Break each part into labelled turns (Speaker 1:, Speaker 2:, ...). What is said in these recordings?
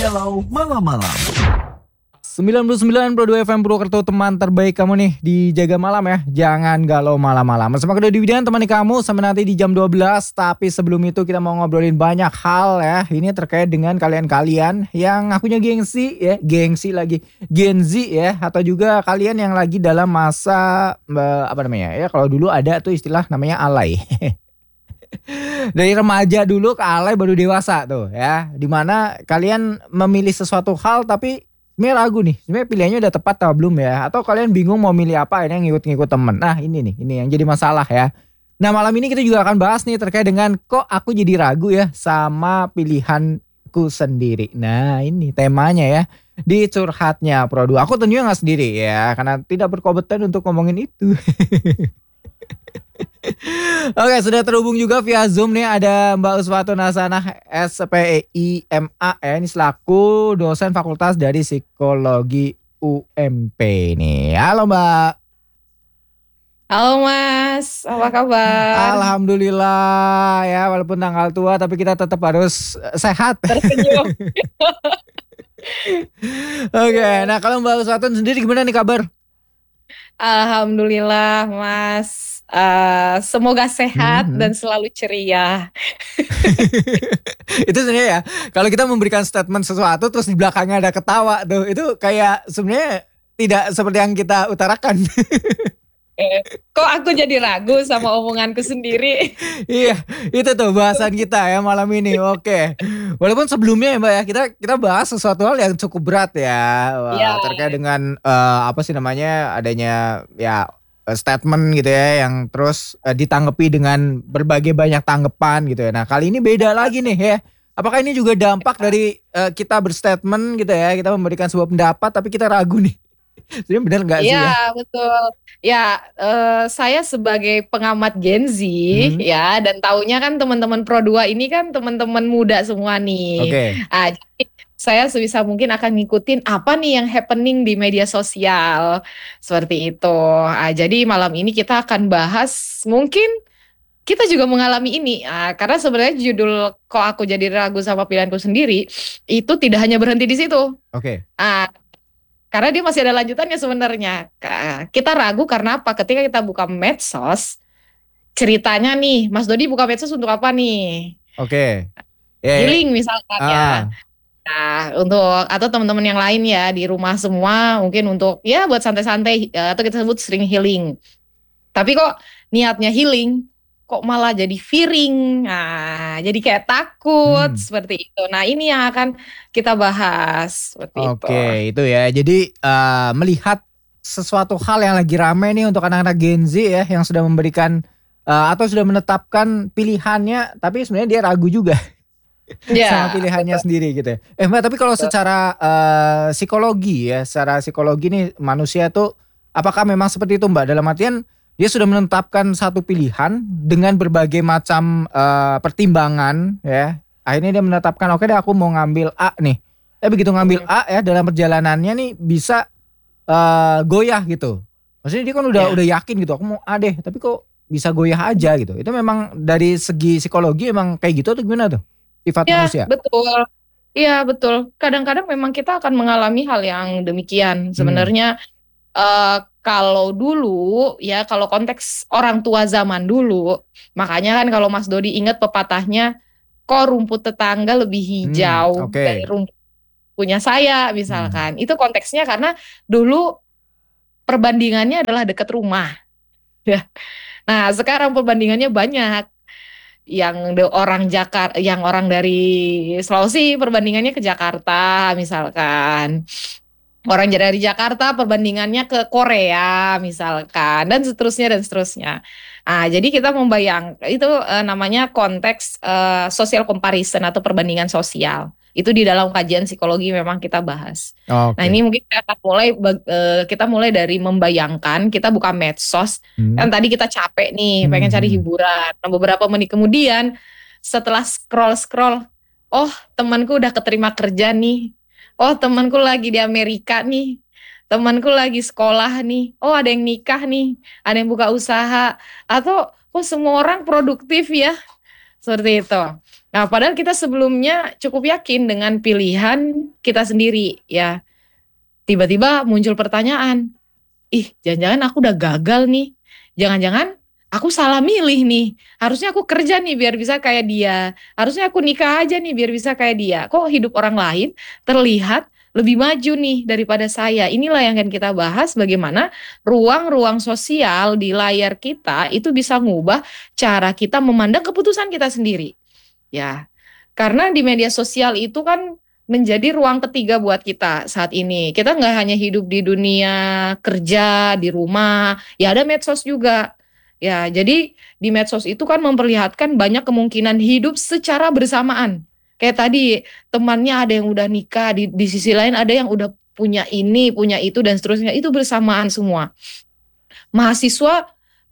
Speaker 1: Galau Malam-Malam.
Speaker 2: 99,2 FM Purwokerto, teman terbaik kamu nih di Jaga Malam ya. Jangan galau malam-malam. Bersama Kedua Diwidan temani kamu sampai nanti di jam 12. Tapi sebelum itu kita mau ngobrolin banyak hal ya. Ini terkait dengan kalian-kalian yang akunya gengsi ya. Gengsi lagi. Gen Z ya. Atau juga kalian yang lagi dalam masa apa namanya ya. Kalau dulu ada tuh istilah namanya alay. Dari remaja dulu ke alay baru dewasa tuh ya. Dimana kalian memilih sesuatu hal tapi sebenarnya ragu nih, sebenarnya pilihannya udah tepat atau belum ya? Atau kalian bingung mau milih apa, ini yang ngikut-ngikut temen. Nah ini yang jadi masalah ya. Nah malam ini kita juga akan bahas nih terkait dengan kok aku jadi ragu ya sama pilihanku sendiri. Nah ini temanya ya, di curhatnya Produ. Aku tentunya gak sendiri ya, karena tidak berkompeten untuk ngomongin itu. Oke, sudah terhubung juga via Zoom nih ada Mbak Uswatun Hasanah SPIMA ya, ini selaku dosen Fakultas dari Psikologi UMP nih. Halo Mbak.
Speaker 3: Halo Mas, apa kabar?
Speaker 2: Alhamdulillah ya, walaupun tanggal tua tapi kita tetap harus sehat.
Speaker 3: Tersenyum.
Speaker 2: Oke, nah kalau Mbak Uswatun sendiri gimana nih kabar?
Speaker 3: Alhamdulillah Mas, semoga sehat dan selalu ceria.
Speaker 2: Itu sebenarnya ya, kalau kita memberikan statement sesuatu terus di belakangnya ada ketawa tuh, itu kayak sebenarnya tidak seperti yang kita utarakan.
Speaker 3: Kok aku jadi ragu sama omonganku sendiri?
Speaker 2: Iya, itu tuh bahasan kita ya malam ini. Oke. Walaupun sebelumnya ya Mbak ya, kita bahas sesuatu hal yang cukup berat ya.
Speaker 3: Ya.
Speaker 2: Terkait dengan apa sih namanya, adanya ya statement gitu ya yang terus ditanggapi dengan berbagai banyak tanggapan gitu ya. Nah, kali ini beda lagi nih ya. Apakah ini juga dampak dari kita berstatement gitu ya, kita memberikan sebuah pendapat tapi kita ragu nih. Sebenarnya benar nggak sih ya?
Speaker 3: Iya betul. Ya, saya sebagai pengamat Gen Z ya, dan taunya kan teman-teman Pro 2 ini kan teman-teman muda semua nih.
Speaker 2: Oke.
Speaker 3: Jadi saya sebisa mungkin akan ngikutin apa nih yang happening di media sosial seperti itu. Jadi malam ini kita akan bahas mungkin kita juga mengalami ini, karena sebenarnya judul kok aku jadi ragu sama pilihanku sendiri itu tidak hanya berhenti di situ.
Speaker 2: Oke.
Speaker 3: Karena dia masih ada lanjutannya sebenarnya. Kita ragu karena apa? Ketika kita buka medsos, ceritanya nih, Mas Dodi buka medsos untuk apa nih?
Speaker 2: Oke.
Speaker 3: Healing misalkan ya. Nah, untuk atau teman-teman yang lain ya di rumah semua mungkin untuk ya buat santai-santai atau kita sebut sering healing. Tapi kok niatnya healing, kok malah jadi fearing, jadi kayak takut seperti itu. Nah ini yang akan kita bahas seperti itu.
Speaker 2: Oke, itu ya. Jadi melihat sesuatu hal yang lagi rame nih untuk anak-anak Gen Z ya, yang sudah memberikan atau sudah menetapkan pilihannya, tapi sebenarnya dia ragu juga sama pilihannya sendiri gitu ya. Mbak, tapi kalau secara psikologi ya, secara psikologi nih manusia tuh apakah memang seperti itu Mbak? Dalam artian dia sudah menetapkan satu pilihan dengan berbagai macam pertimbangan ya. Akhirnya dia menetapkan oke deh aku mau ngambil A nih. Begitu ngambil A ya, dalam perjalanannya nih bisa goyah gitu. Maksudnya dia kan udah yakin gitu aku mau A deh, tapi kok bisa goyah aja gitu. Itu memang dari segi psikologi emang kayak gitu atau gimana tuh? Sifat manusia.
Speaker 3: Betul. Iya betul. Kadang-kadang memang kita akan mengalami hal yang demikian. Sebenarnya kalau dulu ya, kalau konteks orang tua zaman dulu, makanya kan kalau Mas Dodi ingat pepatahnya, kok rumput tetangga lebih hijau dari rumput punya saya misalkan. Itu konteksnya karena dulu perbandingannya adalah dekat rumah. Ya. Nah sekarang perbandingannya banyak. Yang orang dari Sulawesi perbandingannya ke Jakarta misalkan. Orang dari Jakarta perbandingannya ke Korea misalkan, dan seterusnya. Jadi kita itu namanya konteks social comparison atau perbandingan sosial. Itu di dalam kajian psikologi memang kita bahas. Nah ini mungkin kita mulai dari membayangkan kita buka medsos. Kan tadi kita capek nih pengen cari hiburan. Nah, beberapa menit kemudian setelah scroll, oh temanku udah keterima kerja nih. Oh temanku lagi di Amerika nih, temanku lagi sekolah nih, oh ada yang nikah nih, ada yang buka usaha, atau oh semua orang produktif ya, Seperti itu. Nah, padahal kita sebelumnya cukup yakin dengan pilihan kita sendiri ya. Tiba-tiba muncul pertanyaan, ih jangan-jangan aku udah gagal nih. Jangan-jangan aku salah milih nih. Harusnya aku kerja nih biar bisa kayak dia. Harusnya aku nikah aja nih biar bisa kayak dia. Kok hidup orang lain terlihat lebih maju nih daripada saya. Inilah yang akan kita bahas, bagaimana ruang-ruang sosial di layar kita itu bisa mengubah cara kita memandang keputusan kita sendiri. Ya, karena di media sosial itu kan menjadi ruang ketiga buat kita saat ini. Kita nggak hanya hidup di dunia kerja, di rumah, ya ada medsos juga. Ya, jadi di medsos itu kan memperlihatkan banyak kemungkinan hidup secara bersamaan. Kayak tadi temannya ada yang udah nikah, di sisi lain ada yang udah punya ini, punya itu dan seterusnya. Itu bersamaan semua. Mahasiswa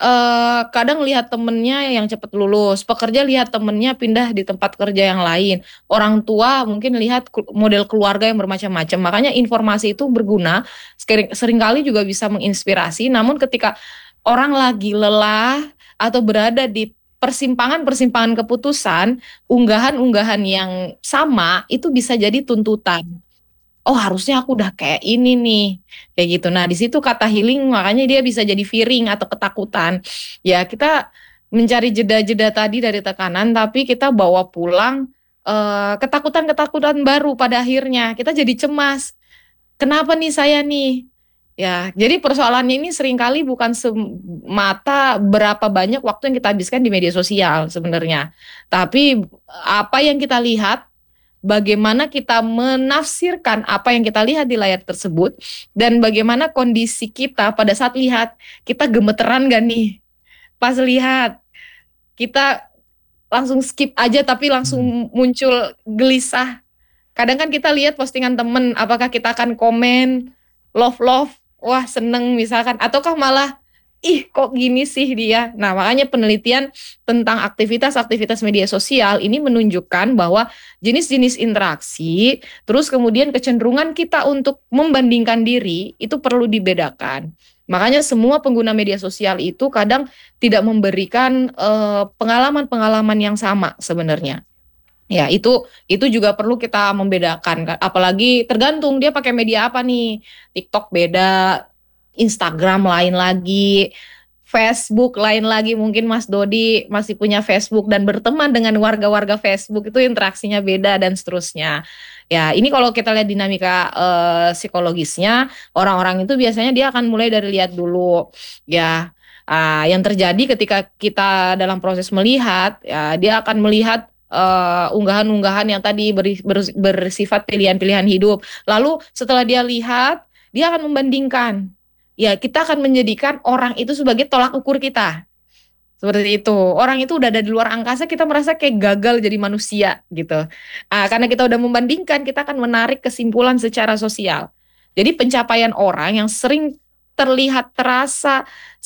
Speaker 3: kadang lihat temennya yang cepat lulus, pekerja lihat temennya pindah di tempat kerja yang lain, orang tua mungkin lihat model keluarga yang bermacam-macam. Makanya informasi itu berguna, seringkali juga bisa menginspirasi. Namun ketika orang lagi lelah atau berada di persimpangan-persimpangan keputusan, unggahan-unggahan yang sama itu bisa jadi tuntutan. Oh harusnya aku udah kayak ini nih, kayak gitu. Nah di situ kata healing makanya dia bisa jadi fearing atau ketakutan. Ya kita mencari jeda-jeda tadi dari tekanan, tapi kita bawa pulang ketakutan-ketakutan baru pada akhirnya. Kita jadi cemas. Kenapa nih saya nih? Ya, jadi persoalannya ini seringkali bukan semata berapa banyak waktu yang kita habiskan di media sosial sebenarnya. Tapi apa yang kita lihat, bagaimana kita menafsirkan apa yang kita lihat di layar tersebut, dan bagaimana kondisi kita pada saat lihat, kita gemeteran gak nih pas lihat, kita langsung skip aja tapi langsung muncul gelisah. Kadang kan kita lihat postingan temen, apakah kita akan komen love, wah seneng misalkan, ataukah malah ih kok gini sih dia. Nah makanya penelitian tentang aktivitas-aktivitas media sosial ini menunjukkan bahwa jenis-jenis interaksi, terus kemudian kecenderungan kita untuk membandingkan diri itu perlu dibedakan. Makanya semua pengguna media sosial itu kadang tidak memberikan pengalaman-pengalaman yang sama sebenarnya. Ya, itu juga perlu kita membedakan. Apalagi tergantung dia pakai media apa nih. TikTok beda, Instagram lain lagi, Facebook lain lagi. Mungkin Mas Dodi masih punya Facebook dan berteman dengan warga-warga Facebook, itu interaksinya beda dan seterusnya. Ya, ini kalau kita lihat dinamika psikologisnya, orang-orang itu biasanya dia akan mulai dari lihat dulu. Ya, yang terjadi ketika kita dalam proses melihat, ya dia akan melihat unggahan-unggahan yang tadi bersifat pilihan-pilihan hidup. Lalu setelah dia lihat, dia akan membandingkan. Ya, kita akan menjadikan orang itu sebagai tolak ukur kita. Seperti itu. Orang itu udah ada di luar angkasa, kita merasa kayak gagal jadi manusia gitu. Karena kita udah membandingkan, kita akan menarik kesimpulan secara sosial. Jadi pencapaian orang yang sering terlihat terasa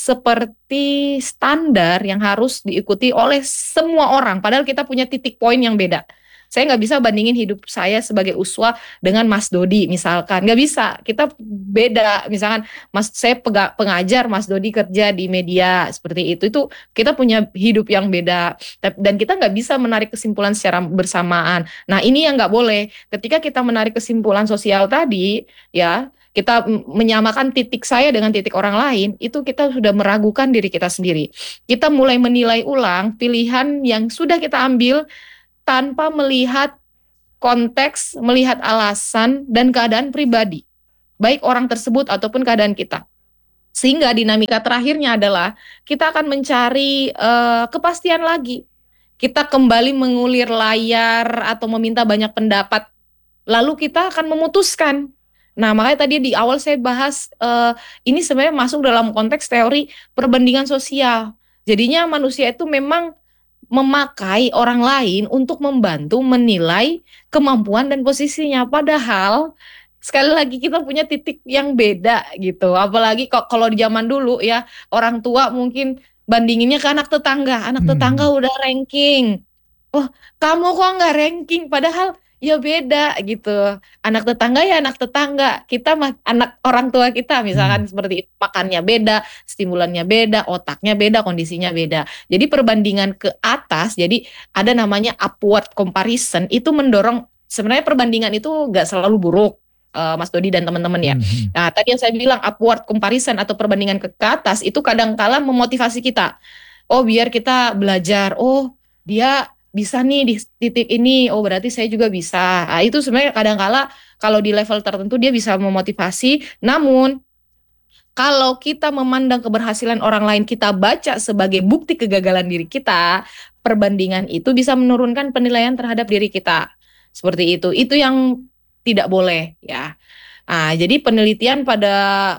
Speaker 3: seperti standar yang harus diikuti oleh semua orang. Padahal kita punya titik poin yang beda. Saya nggak bisa bandingin hidup saya sebagai Uswa dengan Mas Dodi misalkan. Nggak bisa, kita beda. Misalkan saya pengajar, Mas Dodi kerja di media, seperti itu. Itu kita punya hidup yang beda. Dan kita nggak bisa menarik kesimpulan secara bersamaan. Nah ini yang nggak boleh. Ketika kita menarik kesimpulan sosial tadi, ya kita menyamakan titik saya dengan titik orang lain, itu kita sudah meragukan diri kita sendiri. Kita mulai menilai ulang pilihan yang sudah kita ambil tanpa melihat konteks, melihat alasan dan keadaan pribadi, baik orang tersebut ataupun keadaan kita. Sehingga dinamika terakhirnya adalah kita akan mencari kepastian lagi. Kita kembali mengulir layar atau meminta banyak pendapat, lalu kita akan memutuskan. Nah, makanya tadi di awal saya bahas ini sebenarnya masuk dalam konteks teori perbandingan sosial. Jadinya manusia itu memang memakai orang lain untuk membantu menilai kemampuan dan posisinya. Padahal sekali lagi kita punya titik yang beda gitu. Apalagi kalau di zaman dulu ya, orang tua mungkin bandinginnya ke anak tetangga. Anak tetangga udah ranking. Oh, kamu kok nggak ranking? Padahal ya beda gitu. Anak tetangga ya anak tetangga. Kita anak orang tua kita
Speaker 2: Hmm.
Speaker 3: misalkan seperti itu. Makannya beda, stimulannya beda, otaknya beda, kondisinya beda. Jadi perbandingan ke atas, jadi ada namanya upward comparison itu mendorong sebenarnya perbandingan itu nggak selalu buruk. Mas Dodi dan teman-teman ya.
Speaker 2: Hmm.
Speaker 3: Nah, tadi yang saya bilang upward comparison atau perbandingan ke atas itu kadang-kala memotivasi kita. Oh, biar kita belajar. Oh, dia bisa nih di titik ini. Oh, berarti saya juga bisa. Nah, itu sebenarnya kadang-kala kalau di level tertentu dia bisa memotivasi. Namun, kalau kita memandang keberhasilan orang lain kita baca sebagai bukti kegagalan diri kita, perbandingan itu bisa menurunkan penilaian terhadap diri kita. Seperti itu. Itu yang tidak boleh ya. Nah, jadi penelitian pada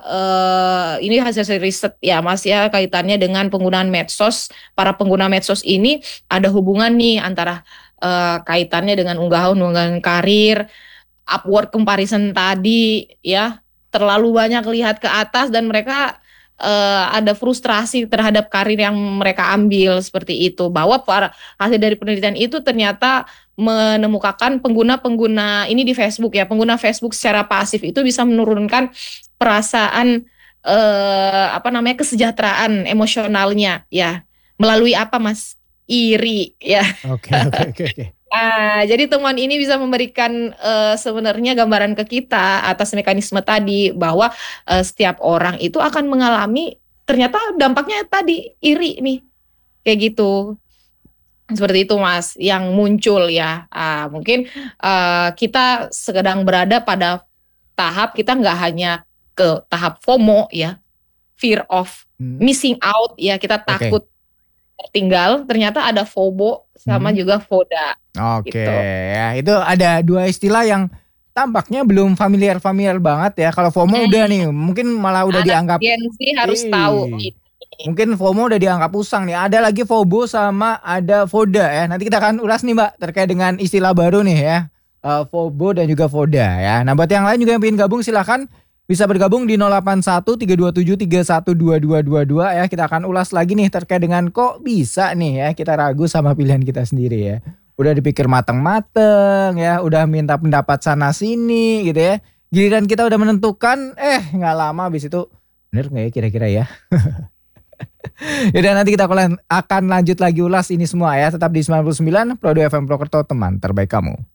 Speaker 3: ini hasil riset ya Mas ya kaitannya dengan penggunaan medsos. Para pengguna medsos ini ada hubungan nih antara kaitannya dengan unggahan-unggahan karir, upward comparison tadi ya. Terlalu banyak lihat ke atas dan mereka ada frustrasi terhadap karir yang mereka ambil seperti itu. Bahwa para hasil dari penelitian itu ternyata menemukan pengguna-pengguna ini di Facebook ya, pengguna Facebook secara pasif itu bisa menurunkan perasaan apa namanya kesejahteraan emosionalnya ya. Melalui apa Mas? Iri ya.
Speaker 2: Oke, oke, oke, oke.
Speaker 3: Jadi temuan ini bisa memberikan sebenarnya gambaran ke kita atas mekanisme tadi bahwa setiap orang itu akan mengalami ternyata dampaknya tadi iri nih kayak gitu. Seperti itu Mas yang muncul ya. Mungkin kita sedang berada pada tahap kita nggak hanya ke tahap FOMO ya, fear of
Speaker 2: Hmm.
Speaker 3: missing out ya, kita
Speaker 2: Oke.
Speaker 3: takut tertinggal. Ternyata ada FOBO sama
Speaker 2: Hmm.
Speaker 3: juga FODA
Speaker 2: Oke,
Speaker 3: gitu.
Speaker 2: ya itu ada dua istilah yang tampaknya belum familiar-familiar banget ya. Kalau FOMO udah nih, mungkin malah udah
Speaker 3: Anak
Speaker 2: dianggap,
Speaker 3: Gen Z harus tahu ini.
Speaker 2: mungkin FOMO udah dianggap usang nih. Ada lagi FOBO sama ada FODA ya. Nanti kita akan ulas nih Mbak terkait dengan istilah baru nih ya. FOBO dan juga FODA ya. Nah buat yang lain juga yang ingin gabung silahkan bisa bergabung di 081 327 312222 ya. Kita akan ulas lagi nih terkait dengan kok bisa nih ya kita ragu sama pilihan kita sendiri ya. Udah dipikir mateng-mateng ya, udah minta pendapat sana sini gitu ya. Giliran kita udah menentukan, nggak lama habis itu bener nggak ya kira-kira ya. Yaudah nanti kita akan lanjut lagi ulas ini semua ya. Tetap di 99 Pro 2 FM Prokerto teman terbaik kamu.